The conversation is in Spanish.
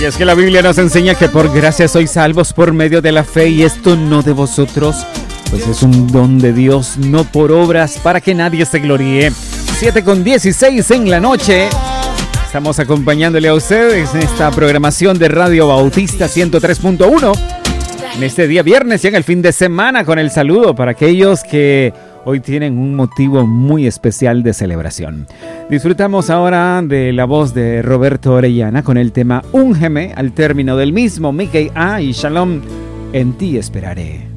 Y es que la Biblia nos enseña que por gracia sois salvos por medio de la fe, y esto no de vosotros, pues es un don de Dios, no por obras, para que nadie se gloríe. 7:16 en la noche. Estamos acompañándole a ustedes en esta programación de Radio Bautista 103.1. En este día viernes, ya en el fin de semana, con el saludo para aquellos que hoy tienen un motivo muy especial de celebración. Disfrutamos ahora de la voz de Roberto Orellana con el tema Úngeme, al término del mismo Mickey A. y Shalom, en ti esperaré.